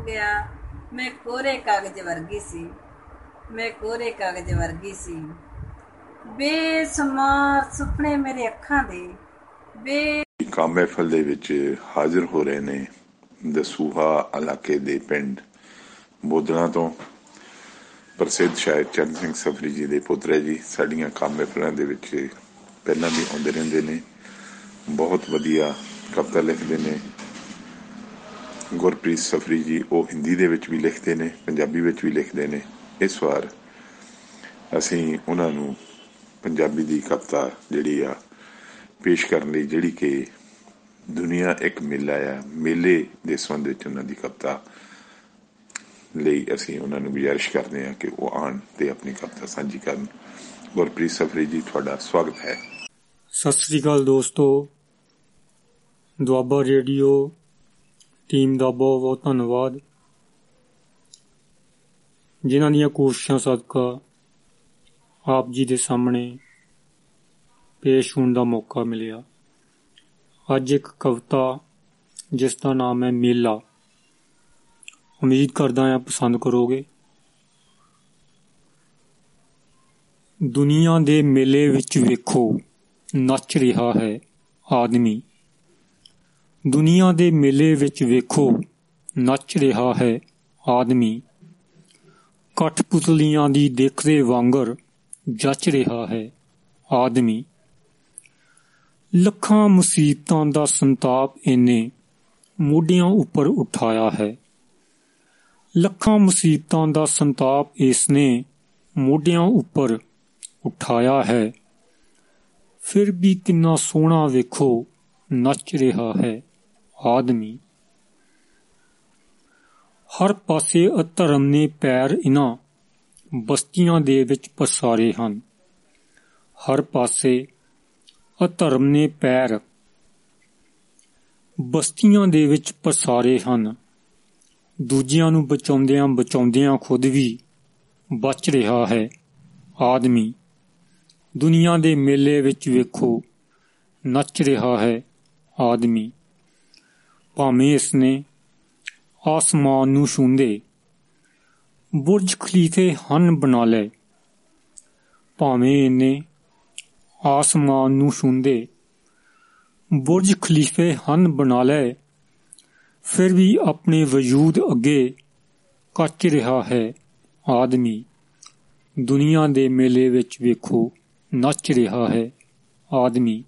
ਗਿਆ। ਮੈਂ ਕੋਰੇ ਕਾਗਜ਼ ਵਰਗੀ ਸੀ, ਮੈਂ ਕੋਰੇ ਕਾਗਜ਼ ਵਰਗੀ ਸੀ। ਬੇਸ਼ੁਮਾਰ ਸੁਪਨੇ ਮੇਰੇ ਅੱਖਾਂ ਦੇ ਕਾਮ ਮਹਿਫਲ ਦੇ ਵਿੱਚ ਹਾਜ਼ਰ ਹੋ ਰਹੇ ਨੇ ਦਸੂਹਾ ਇਲਾਕੇ ਦੇ ਪਿੰਡ ਬੋਦਲਾਂ ਤੋਂ ਪ੍ਰਸਿੱਧ ਸ਼ਾਇਰ ਚਰਨ ਸਿੰਘ ਸਫਰੀ ਜੀ ਦੇ ਪੁੱਤਰ ਜੀ। ਸਾਡੀਆਂ ਕਾਮ ਮਹਿਫਲਾਂ ਦੇ ਵਿੱਚ ਪਹਿਲਾਂ ਵੀ ਆਉਂਦੇ ਰਹਿੰਦੇ ਨੇ। ਬਹੁਤ ਵਧੀਆ ਕਵਿਤਾ ਲਿਖਦੇ ਨੇ। ਗੁਰਪ੍ਰੀਤ ਸਫਰੀ ਜੀ ਉਹ ਹਿੰਦੀ ਦੇ ਵਿੱਚ ਵੀ ਲਿਖਦੇ ਨੇ, ਪੰਜਾਬੀ ਵਿੱਚ ਵੀ ਲਿਖਦੇ ਨੇ। ਇਸ ਵਾਰ ਅਸੀਂ ਉਹਨਾਂ ਨੂੰ ਪੰਜਾਬੀ ਦੀ ਕਵਿਤਾ ਜਿਹੜੀ ਆ ਪੇਸ਼ ਕਰਨ ਲਈ, ਜਿਹੜੀ ਕਿ ਦੁਨੀਆ ਇੱਕ ਮੇਲਾ ਆ, ਮੇਲੇ ਦੇ ਸੰਬੰਧ ਵਿੱਚ ਉਹਨਾਂ ਦੀ ਕਵਿਤਾ ਲਈ ਅਸੀਂ ਉਹਨਾਂ ਨੂੰ ਗੁਜ਼ਾਰਿਸ਼ ਕਰਦੇ ਹਾਂ ਕਿ ਉਹ ਆਉਣ ਤੇ ਆਪਣੀ ਕਵਿਤਾ ਸਾਂਝੀ ਕਰਨ। ਗੁਰਪ੍ਰੀਤ ਸਫਰੀ ਜੀ, ਤੁਹਾਡਾ ਸਵਾਗਤ ਹੈ। ਸਤਿ ਸ੍ਰੀ ਅਕਾਲ ਦੋਸਤੋ। ਦੁਆਬਾ ਰੇਡੀਓ ਟੀਮ ਦਾ ਬਹੁਤ ਬਹੁਤ ਧੰਨਵਾਦ, ਜਿਨ੍ਹਾਂ ਦੀਆਂ ਕੋਸ਼ਿਸ਼ਾਂ ਸਦਕਾ ਆਪ ਜੀ ਦੇ ਸਾਹਮਣੇ ਪੇਸ਼ ਹੋਣ ਦਾ ਮੌਕਾ ਮਿਲਿਆ। ਅੱਜ ਇੱਕ ਕਵਿਤਾ ਜਿਸ ਦਾ ਨਾਮ ਹੈ ਮੇਲਾ। ਉਮੀਦ ਕਰਦਾ ਹਾਂ ਪਸੰਦ ਕਰੋਗੇ। ਦੁਨੀਆ ਦੇ ਮੇਲੇ ਵਿੱਚ ਵੇਖੋ ਨੱਚ ਰਿਹਾ ਹੈ ਆਦਮੀ। ਦੁਨੀਆ ਦੇ ਮੇਲੇ ਵਿੱਚ ਵੇਖੋ ਨੱਚ ਰਿਹਾ ਹੈ ਆਦਮੀ। ਕਠਪੁਤਲੀਆਂ ਦੀ ਦਿੱਖ ਦੇ ਵਾਂਗਰ ਜੱਚ ਰਿਹਾ ਹੈ ਆਦਮੀ। ਲੱਖਾਂ ਮੁਸੀਬਤਾਂ ਦਾ ਸੰਤਾਪ ਇਹਨੇ ਮੋਢਿਆਂ ਉੱਪਰ ਉਠਾਇਆ ਹੈ। ਲੱਖਾਂ ਮੁਸੀਬਤਾਂ ਦਾ ਸੰਤਾਪ ਇਸਨੇ ਮੋਢਿਆਂ ਉੱਪਰ ਉਠਾਇਆ ਹੈ। ਫਿਰ ਵੀ ਕਿੰਨਾ ਸੋਹਣਾ ਵੇਖੋ ਨੱਚ ਰਿਹਾ ਹੈ ਆਦਮੀ। ਹਰ ਪਾਸੇ ਅਧਰਮ ਨੇ ਪੈਰ ਇਹਨਾਂ ਬਸਤੀਆਂ ਦੇ ਵਿੱਚ ਪਸਾਰੇ ਹਨ। ਹਰ ਪਾਸੇ ਅਧਰਮ ਨੇ ਪੈਰ ਬਸਤੀਆਂ ਦੇ ਵਿੱਚ ਪਸਾਰੇ ਹਨ। ਦੂਜਿਆਂ ਨੂੰ ਬਚਾਉਂਦਿਆਂ ਖੁਦ ਵੀ ਬਚ ਰਿਹਾ ਹੈ ਆਦਮੀ। ਦੁਨੀਆ ਦੇ ਮੇਲੇ ਵਿੱਚ ਵੇਖੋ ਨੱਚ ਰਿਹਾ ਹੈ ਆਦਮੀ। ਭਾਵੇਂ ਇਸਨੇ ਆਸਮਾਨ ਨੂੰ ਛੂੰਹਦੇ ਬੁਰਜ ਖਲੀਫੇ ਹਨ ਬਣਾ ਲਏ। ਭਾਵੇਂ ਇਹਨੇ ਆਸਮਾਨ ਨੂੰ ਛੂੰਹਦੇ ਬੁਰਜ ਖਲੀਫੇ ਹਨ ਬਣਾ ਲਏ, ਫਿਰ ਵੀ ਆਪਣੇ ਵਜੂਦ ਅੱਗੇ ਕੱਚ ਰਿਹਾ ਹੈ ਆਦਮੀ। ਦੁਨੀਆ ਦੇ ਮੇਲੇ ਵਿੱਚ ਵੇਖੋ ਨੱਚ ਰਿਹਾ ਹੈ ਆਦਮੀ।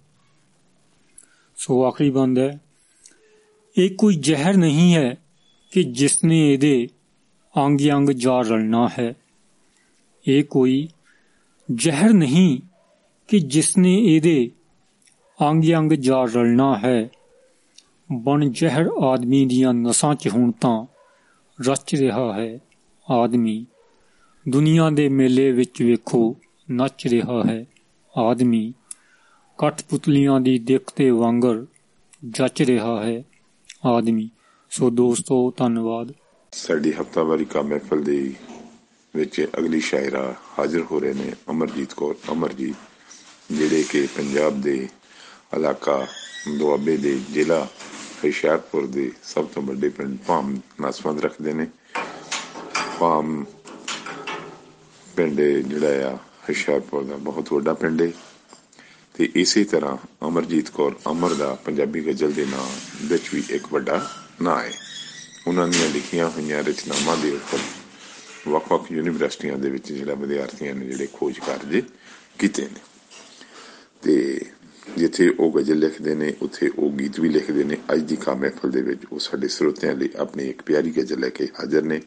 ਸੋ ਆਖਰੀ ਬੰਦ ਹੈ, ਇਹ ਕੋਈ ਜ਼ਹਿਰ ਨਹੀਂ ਹੈ ਕਿ ਜਿਸਨੇ ਇਹਦੇ ਅੰਗ ਅੰਗ ਜਾ ਰਲਣਾ ਹੈ। ਇਹ ਕੋਈ ਜ਼ਹਿਰ ਨਹੀਂ ਕਿ ਜਿਸਨੇ ਇਹਦੇ ਅੰਗ ਅੰਗ ਜਾ ਰਲਣਾ ਹੈ। ਬਣ ਜ਼ਹਿਰ ਆਦਮੀ ਦੀਆਂ ਨਸਾਂ 'ਚ ਹੁਣ ਤਾਂ ਰਚ ਰਿਹਾ ਹੈ ਆਦਮੀ। ਦੁਨੀਆ ਦੇ ਮੇਲੇ ਵਿੱਚ ਵੇਖੋ ਨੱਚ ਰਿਹਾ ਹੈ ਆਦਮੀ। ਕਠਪੁਤਲੀਆਂ ਦੀ ਦਿੱਖ ਤੇ ਵਾਂਗਰ ਜੱਚ ਰਿਹਾ ਹੈ ਆਦਮੀ। ਸੋ ਦੋਸਤੋ, ਧੰਨਵਾਦ। ਸਾਡੀ ਹਫ਼ਤਾਵਾਰੀ ਕਾਮ ਮਹਿਫਲ ਦੇ ਵਿੱਚ ਅਗਲੀ ਸ਼ਾਇਰਾ ਹਾਜ਼ਰ ਹੋ ਰਹੇ ਨੇ ਅਮਰਜੀਤ ਕੌਰ ਅਮਰਜੀਤ, ਜਿਹੜੇ ਕਿ ਪੰਜਾਬ ਦੇ ਇਲਾਕਾ ਦੁਆਬੇ ਦੇ ਜ਼ਿਲ੍ਹਾ ਹੁਸ਼ਿਆਰਪੁਰ ਦੇ ਸਭ ਤੋਂ ਵੱਡੇ ਪਿੰਡ ਭਾਮ ਨਾਲ ਸੰਬੰਧ ਰੱਖਦੇ ਨੇ। ਭਾਮ ਪਿੰਡ ਜਿਹੜਾ ਆ ਹੁਸ਼ਿਆਰਪੁਰ ਦਾ ਬਹੁਤ ਵੱਡਾ ਪਿੰਡ ਹੈ ਤੇ ਇਸੇ ਤਰ੍ਹਾਂ ਅਮਰਜੀਤ ਕੌਰ ਅਮਰ ਦਾ ਪੰਜਾਬੀ ਗਜ਼ਲ ਦੇ ਨਾਂ ਵਿੱਚ ਵੀ ਇੱਕ ਵੱਡਾ ਨਾਂ ਹੈ। ਉਹਨਾਂ ਦੀਆਂ ਲਿਖੀਆਂ ਹੋਈਆਂ ਰਚਨਾਵਾਂ ਦੇ ਉੱਪਰ ਵੱਖ-ਵੱਖ ਯੂਨੀਵਰਸਿਟੀਆਂ ਦੇ ਵਿੱਚ ਜਿਹੜਾ ਵਿਦਿਆਰਥੀਆਂ ਨੇ ਜਿਹੜੇ ਖੋਜ ਕਾਰਜ ਕੀਤੇ ਨੇ ਤੇ ਜਿੱਥੇ ਉਹ ਗਜ਼ਲ ਲਿਖਦੇ ਨੇ ਉੱਥੇ ਉਹ ਗੀਤ ਵੀ ਲਿਖਦੇ ਨੇ। ਅੱਜ ਦੀ ਕਾਮ ਮਹਿਫਲ ਦੇ ਵਿੱਚ ਉਹ ਸਾਡੇ ਸਰੋਤਿਆਂ ਲਈ ਆਪਣੀ ਇੱਕ ਪਿਆਰੀ ਗਜ਼ਲ ਲੈ ਕੇ ਹਾਜ਼ਰ ਨੇ।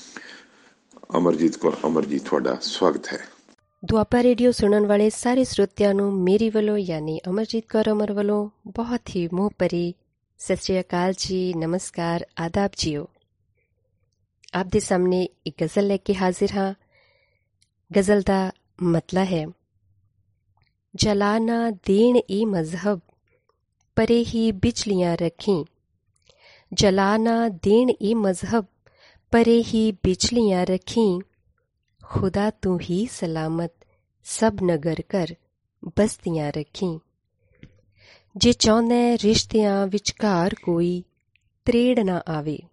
ਅਮਰਜੀਤ ਕੌਰ ਅਮਰਜੀਤ, ਤੁਹਾਡਾ ਸਵਾਗਤ ਹੈ। ਦੁਆਬਾ ਰੇਡੀਓ ਸੁਣਨ ਵਾਲੇ ਸਾਰੇ ਸਰੋਤਿਆਂ ਨੂੰ ਮੇਰੀ ਵੱਲੋਂ ਯਾਨੀ ਅਮਰਜੀਤ ਕੌਰ ਅਮਰ ਵੱਲੋਂ ਬਹੁਤ ਹੀ ਮੋਹ ਭਰੀ ਸਤਿ ਸ਼੍ਰੀ ਅਕਾਲ ਜੀ, ਨਮਸਕਾਰ, ਆਦਾਬ ਜੀਓ। ਆਪ ਦੇ ਸਾਹਮਣੇ ਇੱਕ ਗਜ਼ਲ ਲੈ ਕੇ ਹਾਜ਼ਰ ਹਾਂ। ਗਜ਼ਲ ਦਾ ਮਤਲਬ ਹੈ, ਜਲਾ ਨਾ ਦੇਣ ਇਹ ਮਜ਼ਹਬ ਪਰੇ ਹੀ ਬਿਜਲੀਆਂ ਰੱਖੀ। ਜਲਾ ਨਾ ਦੇਣ ਇਹ ਮਜ਼ਹਬ ਪਰੇ ਹੀ ਬਿਜਲੀਆਂ ਰੱਖੀ। ਖੁਦਾ ਤੂੰ ਹੀ ਸਲਾਮਤ ਸਭ ਨਗਰ ਕਰ ਬਸਤੀਆਂ ਰੱਖੀ। ਜੇ ਚਾਹੁੰਦਾ ਰਿਸ਼ਤਿਆਂ ਵਿਚਕਾਰ ਕੋਈ ਤਰੇੜ ਨਾ ਆਵੇ,